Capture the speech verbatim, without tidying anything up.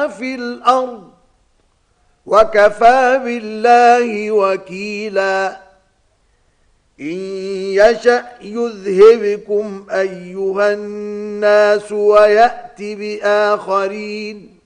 في الأرض وكفى بالله وكيلا إن يشأ يذهبكم أيها الناس ويأت بآخرين